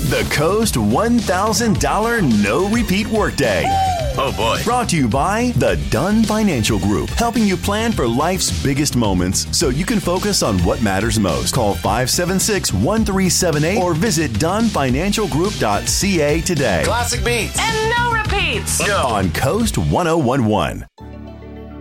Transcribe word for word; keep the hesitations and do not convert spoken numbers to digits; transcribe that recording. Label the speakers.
Speaker 1: The Coast one thousand dollars No Repeat Workday.
Speaker 2: Oh, boy.
Speaker 1: Brought to you by the Dunn Financial Group, helping you plan for life's biggest moments so you can focus on what matters most. Call five seven six, one three seven eight or visit dunn financial group dot c a today.
Speaker 2: Classic beats.
Speaker 3: And no repeats.
Speaker 1: On Coast one oh one one.